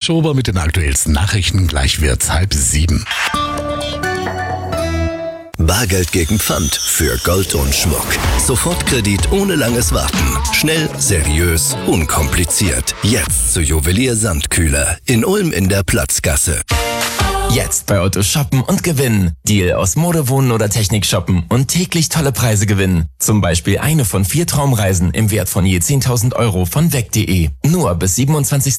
Schober mit den aktuellsten Nachrichten. Gleich wird's 6:30. Bargeld gegen Pfand für Gold und Schmuck. Sofortkredit ohne langes Warten. Schnell, seriös, unkompliziert. Jetzt zu Juwelier Sandkühler in Ulm in der Platzgasse. Jetzt bei Otto shoppen und gewinnen. Deal aus Mode, Wohnen oder Technik shoppen und täglich tolle Preise gewinnen. Zum Beispiel eine von 4 Traumreisen im Wert von je 10.000 € von weg.de. Nur bis 27.